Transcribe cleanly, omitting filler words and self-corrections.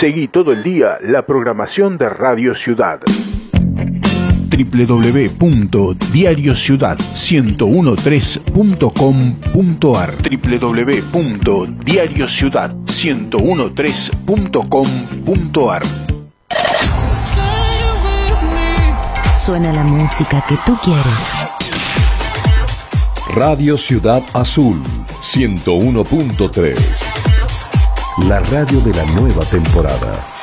Seguí todo el día la programación de Radio Ciudad. www.diariociudad1013.com.ar www.diariociudad1013.com.ar Suena la música que tú quieres. Radio Ciudad Azul 101.3. La radio de la nueva temporada.